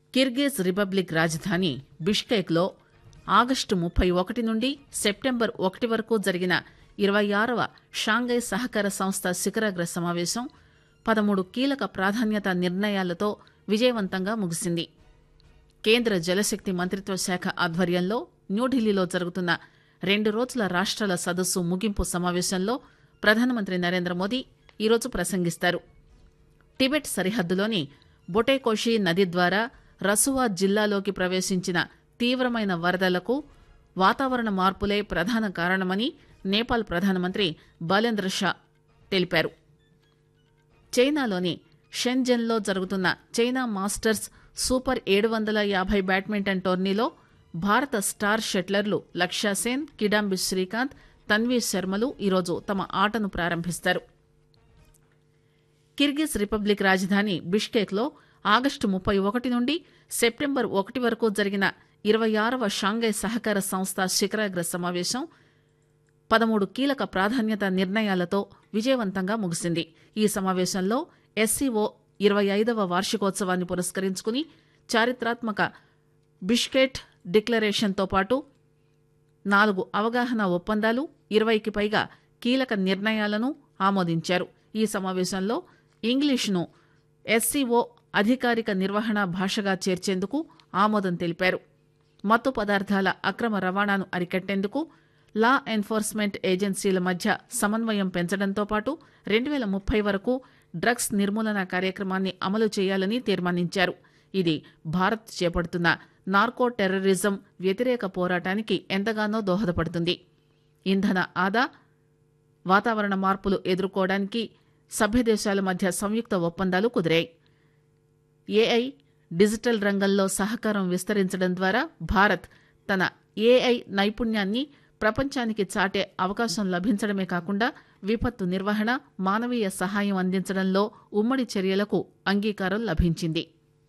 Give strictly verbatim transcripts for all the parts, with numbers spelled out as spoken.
Kyrgyz republic రాజధాని బిష్కేక్లో August ముప్పై ఒకటి నుండి సెప్టెంబర్ ఒకటి వరకు జరిగిన ఇరవై ఆరవ షాంఘై సహకార సంస్థ శిఖరాగ్ర సమావేశం పదమూడు కీలక ప్రాధాన్యత నిర్ణయాలతో విజయవంతంగా ముగిసింది. కేంద్ర జలశక్తి మంత్రిత్వ శాఖ ఆధ్వర్యంలో న్యూఢిల్లీలో జరుగుతున్న రెండు రోజుల రాష్ట్రాల సదస్సు ముగింపు సమావేశంలో ప్రధానమంత్రి నరేంద్ర మోదీ ఈరోజు ప్రసంగిస్తారు. టిబెట్ సరిహద్దులోని బొటేకోషి నది ద్వారా రసువా జిల్లాలోకి ప్రవేశించిన తీవ్రమైన వరదలకు వాతావరణ మార్పులే ప్రధాన కారణమని నేపాల్ ప్రధానమంత్రి బాలేంద్ర షా తెలిపారు. చైనాలోని షెన్జెన్లో జరుగుతున్న చైనా మాస్టర్స్ సూపర్ ఏడు వందల యాభై బ్యాడ్మింటన్ టోర్నీలో భారత స్టార్ షట్లర్లు లక్ష్య సేన్, కిడాంబి శ్రీకాంత్, తన్వీ శర్మలు ఈరోజు తమ ఆటను ప్రారంభిస్తారు. కిర్గిజ్ రిపబ్లిక్ రాజధాని బిష్కేక్లో ఆగస్టు ముప్పై ఒకటి నుండి సెప్టెంబర్ ఒకటి వరకు జరిగిన ఇరవై ఆరవ షాంఘై సహకార సంస్థ శిఖరాగ్ర సమావేశం పదమూడు కీలక ప్రాధాన్యత నిర్ణయాలతో విజయవంతంగా ముగిసింది. ఈ సమావేశంలో ఎస్సీఓ ఇరవై ఐదవ వార్షికోత్సవాన్ని పురస్కరించుకుని చారిత్రాత్మక బిష్కెట్ డిక్లరేషన్తో పాటు నాలుగు అవగాహన ఒప్పందాలు, ఇరవైకి పైగా కీలక నిర్ణయాలను ఆమోదించారు. ఈ సమావేశంలో ఇంగ్లీష్ను ఎస్సీఓ అధికారిక నిర్వహణ భాషగా చేర్చేందుకు ఆమోదం తెలిపారు. మత్తు పదార్థాల అక్రమ రవాణాను అరికట్టేందుకు లా ఎన్ఫోర్స్మెంట్ ఏజెన్సీల మధ్య సమన్వయం పెంచడంతో పాటు రెండు వేల ముప్పై వరకు డ్రగ్స్ నిర్మూలన కార్యక్రమాన్ని అమలు చేయాలని తీర్మానించారు. ఇది భారత్ చేపడుతున్న నార్కో టెర్రరిజం వ్యతిరేక పోరాటానికి ఎంతగానో దోహదపడుతుంది. ఇంధన ఆదా, వాతావరణ మార్పులు ఎదుర్కోవడానికి సభ్యదేశాల మధ్య సంయుక్త ఒప్పందాలు కుదిరాయి. ఏఐ, డిజిటల్ రంగంలో సహకారం విస్తరించడం ద్వారా భారత్ తన ఏఐ నైపుణ్యాన్ని ప్రపంచానికి చాటే అవకాశం లభించడమే కాకుండా విపత్తు నిర్వహణ, మానవీయ సహాయం అందించడంలో ఉమ్మడి చర్యలకు అంగీకారం లభించింది.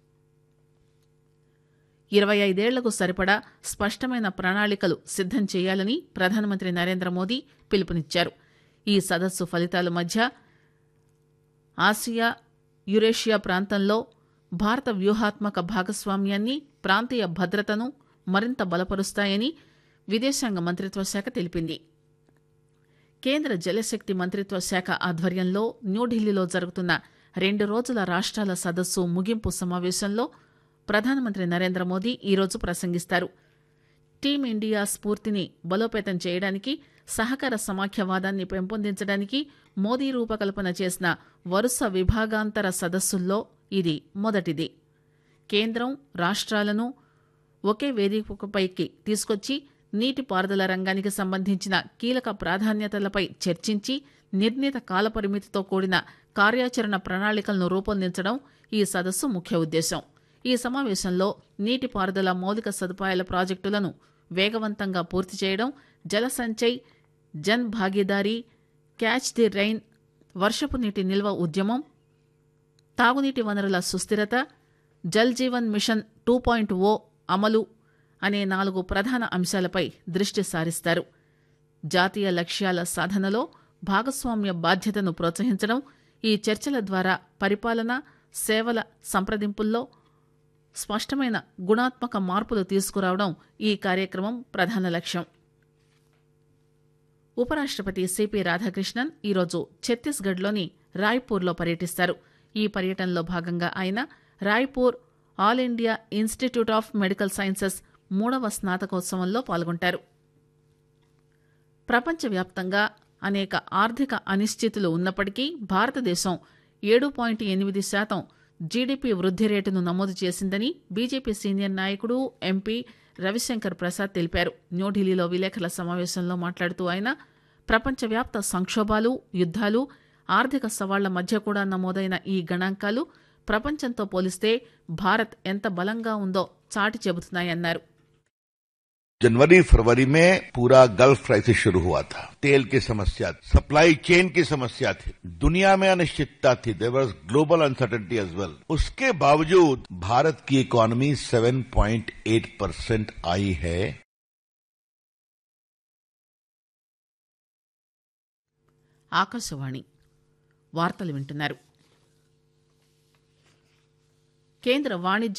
ఇరవై ఐదేళ్లకు సరిపడా స్పష్టమైన ప్రణాళికలు సిద్దం చేయాలని ప్రధానమంత్రి నరేంద్ర మోదీ పిలుపునిచ్చారు. ఈ సదస్సు ఫలితాల మధ్య ఆసియా, యురేషియా ప్రాంతంలో భారత వ్యూహాత్మక భాగస్వామ్యాన్ని, ప్రాంతీయ భద్రతను మరింత బలపరుస్తాయని విదేశాంగ మంత్రిత్వ శాఖ తెలిపింది. కేంద్ర జలశక్తి మంత్రిత్వ శాఖ ఆధ్వర్యంలో న్యూఢిల్లీలో జరుగుతున్న రెండు రోజుల రాష్ట్రాల సదస్సు ముగింపు సమావేశంలో ప్రధానమంత్రి నరేంద్ర మోదీ ఈరోజు ప్రసంగిస్తారు. టీమిండియా స్ఫూర్తిని బలోపేతం చేయడానికి, సహకార సమాఖ్యవాదాన్ని పెంపొందించడానికి మోదీ రూపకల్పన చేసిన వరుస విభాగాంతర సదస్సుల్లో ఇది మొదటిది. కేంద్రం, రాష్ట్రాలను ఒకే వేదికపైకి తీసుకొచ్చి నీటిపారుదల రంగానికి సంబంధించిన కీలక ప్రాధాన్యతలపై చర్చించి నిర్ణీత కాలపరిమితితో కూడిన కార్యాచరణ ప్రణాళికలను రూపొందించడం ఈ సదస్సు ముఖ్య ఉద్దేశం. ఈ సమావేశంలో నీటిపారుదల మౌలిక సదుపాయాల ప్రాజెక్టులను వేగవంతంగా పూర్తి చేయడం, జల Sanchay, Jan Bhagidari, catch the rain, వర్షపు నీటి నిల్వ ఉద్యమం, తాగునీటి వనరుల సుస్థిరత, Jal Jeevan machine two point ఓ అమలు అనే నాలుగు ప్రధాన అంశాలపై దృష్టి సారిస్తారు. జాతీయ లక్ష్యాల సాధనలో భాగస్వామ్య బాధ్యతను ప్రోత్సహించడం, ఈ చర్చల ద్వారా పరిపాలన, సేవల సంప్రదింపుల్లో స్పష్టమైన గుణాత్మక మార్పులు తీసుకురావడం ఈ కార్యక్రమం ప్రధాన లక్ష్యం. ఉపరాష్ట్రపతి సిపి రాధాకృష్ణన్ ఈరోజు ఛత్తీస్గఢ్లోని రాయ్పూర్లో పర్యటిస్తారు. ఈ పర్యటనలో భాగంగా ఆయన Raipur all India institute of medical sciences మూడవ స్నాతకోత్సవంలో పాల్గొంటారు. ప్రపంచవ్యాప్తంగా అనేక ఆర్థిక అనిశ్చితులు ఉన్నప్పటికీ భారతదేశం ఏడు పాయింట్ ఎనిమిది శాతం జీడీపీ వృద్ధి రేటును నమోదు చేసిందని బీజేపీ సీనియర్ నాయకుడు, ఎంపీ రవిశంకర్ ప్రసాద్ తెలిపారు. న్యూఢిల్లీలో విలేకరుల సమావేశంలో మాట్లాడుతూ ఆయన ప్రపంచవ్యాప్త సంక్షోభాలు, యుద్దాలు, ఆర్థిక సవాళ్ల మధ్య కూడా నమోదైన ఈ గణాంకాలు ప్రపంచంతో పోలిస్తే భారత్ ఎంత బలంగా ఉందో చాటి చెబుతున్నాయన్నారు. जनवरी फरवरी में पूरा गल्फ क्राइसिस शुरू हुआ था. तेल की समस्या, सप्लाई चेन की समस्या थी, दुनिया में अनिश्चितता थी, there was global uncertainty as well. उसके बावजूद भारत की इकोनॉमी सात पॉइंट आठ परसेंट आई है. ఆకాశవాణి వార్తలు వింటున్నారు. కేంద్ర వాణిజ్య